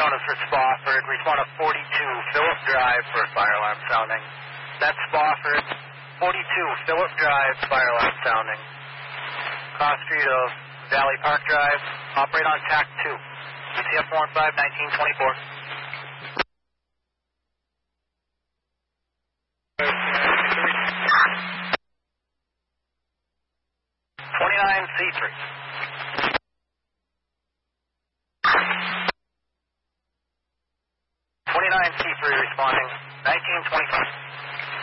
Jonas for Spofford. Respond to 42 Phillip Drive for fire alarm sounding. That's Spofford. 42 Phillip Drive, fire alarm sounding. Cross street of Valley Park Drive. Operate on TAC 2. UTF 15 1924. C3. 29 C3 responding. 1925.